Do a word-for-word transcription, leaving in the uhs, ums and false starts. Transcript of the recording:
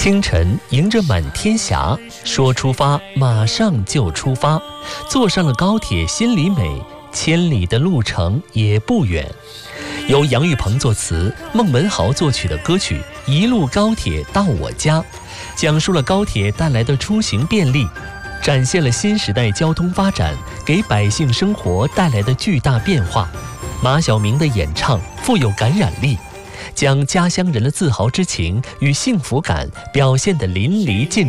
清晨迎着满天霞，说出发马上就出发，坐上了高铁心里美，千里的路程也不远。由杨玉鹏作词，孟文豪作曲的歌曲《一路高铁到我家》，讲述了高铁带来的出行便利，展现了新时代交通发展给百姓生活带来的巨大变化。马晓明的演唱富有感染力，将家乡人的自豪之情与幸福感表现得淋漓尽致。